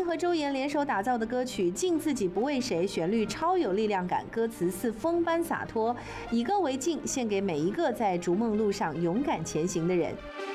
和周岩联手打造的歌曲《敬自己不为谁》，旋律超有力量感，歌词似风般洒脱，以歌为镜，献给每一个在逐梦路上勇敢前行的人。